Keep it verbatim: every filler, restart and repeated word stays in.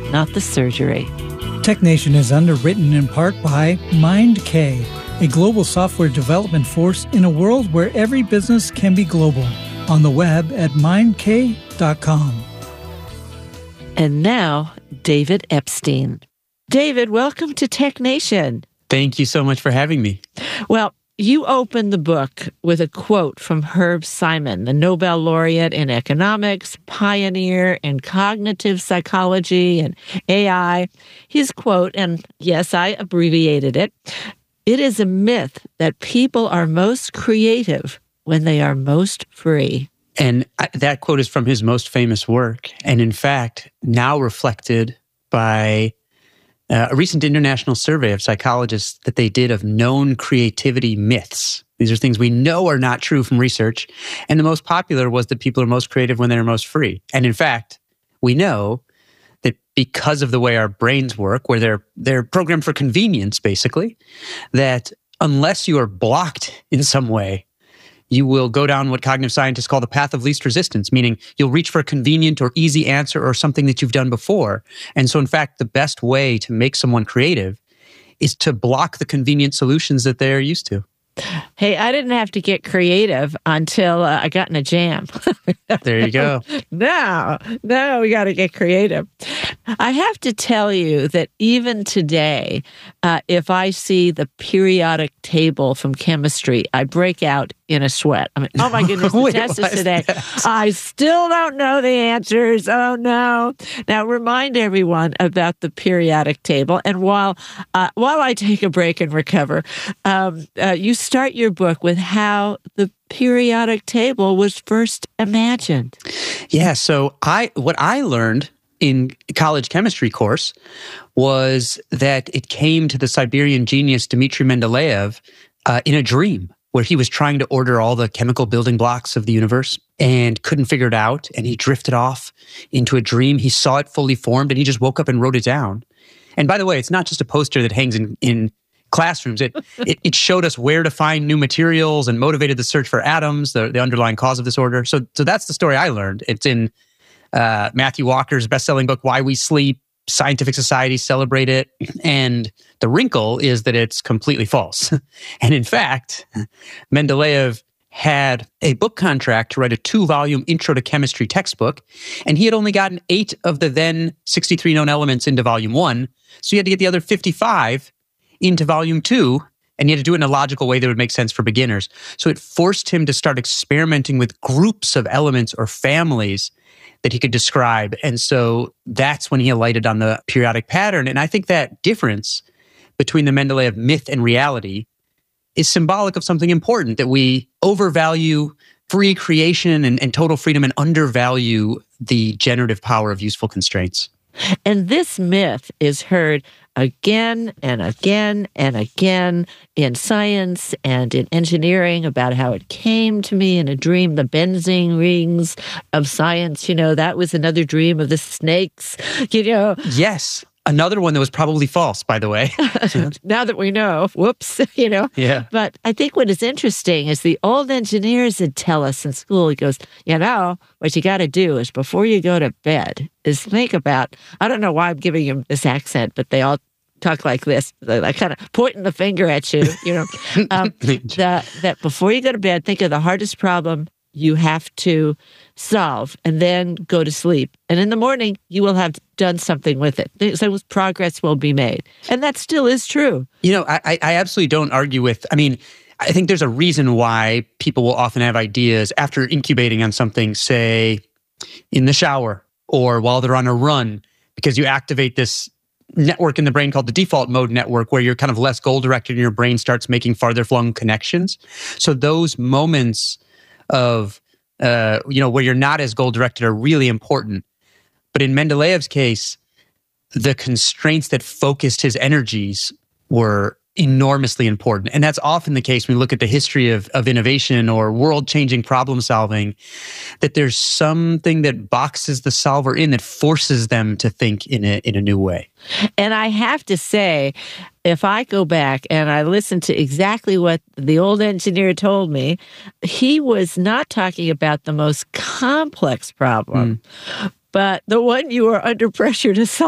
not the surgery. TechNation is underwritten in part by MindK, a global software development force in a world where every business can be global. On the web at mind k dot com. And now, David Epstein. David, welcome to TechNation. Thank you so much for having me. Well, you open the book with a quote from Herb Simon, the Nobel laureate in economics, pioneer in cognitive psychology and A I. His quote, and yes, I abbreviated it, "It is a myth that people are most creative when they are most free." And I, that quote is from his most famous work, and in fact, now reflected by uh, a recent international survey of psychologists that they did of known creativity myths. These are things we know are not true from research, and the most popular was that people are most creative when they're most free. And in fact, we know that because of the way our brains work, where they're they're programmed for convenience, basically, that unless you are blocked in some way, you will go down what cognitive scientists call the path of least resistance, meaning you'll reach for a convenient or easy answer or something that you've done before. And so, in fact, the best way to make someone creative is to block the convenient solutions that they're used to. Hey, I didn't have to get creative until uh, I got in a jam. There you go. Now, now we got to get creative. I have to tell you that even today, uh, if I see the periodic table from chemistry, I break out in a sweat. I mean, oh my goodness, the Wait, test is today. that? I still don't know the answers. Oh no. Now remind everyone about the periodic table. And while uh, while I take a break and recover, um, uh, you start your book with how the periodic table was first imagined. Yeah, so I what I learned in college chemistry course was that it came to the Siberian genius Dmitry Mendeleev uh, in a dream, where he was trying to order all the chemical building blocks of the universe and couldn't figure it out. And he drifted off into a dream. He saw it fully formed and he just woke up and wrote it down. And by the way, it's not just a poster that hangs in, in classrooms. It, it it showed us where to find new materials and motivated the search for atoms, the, the underlying cause of disorder. So, so that's the story I learned. It's in uh, Matthew Walker's best-selling book, Why We Sleep. Scientific societies celebrate it. And the wrinkle is that it's completely false. And in fact, Mendeleev had a book contract to write a two-volume Intro to Chemistry textbook, and he had only gotten eight of the then sixty-three known elements into volume one, so he had to get the other fifty-five into volume two, and he had to do it in a logical way that would make sense for beginners. So it forced him to start experimenting with groups of elements or families that he could describe. And so that's when he alighted on the periodic pattern. And I think that difference between the Mendeleev myth and reality is symbolic of something important, that we overvalue free creation and, and total freedom and undervalue the generative power of useful constraints. And this myth is heard again and again and again in science and in engineering about how it came to me in a dream, the benzene rings of science. You know, that was another dream of the snakes, you know. Yes. Another one that was probably false, by the way. Now that we know, whoops, you know. Yeah. But I think what is interesting is the old engineers would tell us in school, he goes, you know, what you got to do is before you go to bed is think about, I don't know why I'm giving him this accent, but they all talk like this. They're like kind of pointing the finger at you, you know. um, that, that before you go to bed, think of the hardest problem you have to solve and then go to sleep. And in the morning, you will have done something with it. So progress will be made. And that still is true. You know, I, I absolutely don't argue with, I mean, I think there's a reason why people will often have ideas after incubating on something, say, in the shower or while they're on a run, because you activate this network in the brain called the default mode network, where you're kind of less goal-directed and your brain starts making farther-flung connections. So those moments of, uh, you know, where you're not as goal-directed are really important. But in Mendeleev's case, the constraints that focused his energies were enormously important. And that's often the case when we look at the history of, of innovation or world-changing problem solving, that there's something that boxes the solver in that forces them to think in a, in a new way. And I have to say, if I go back and I listen to exactly what the old engineer told me, he was not talking about the most complex problem, mm. but the one you were under pressure to solve.